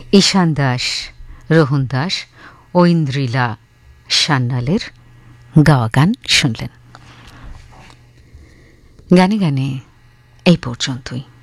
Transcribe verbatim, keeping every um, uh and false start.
ঈশান দাস, রোহন দাস ও ইন্দ্রিলা সান্যালের গাওয়া গান শুনলেন। গানে গানে এই পর্যন্তই।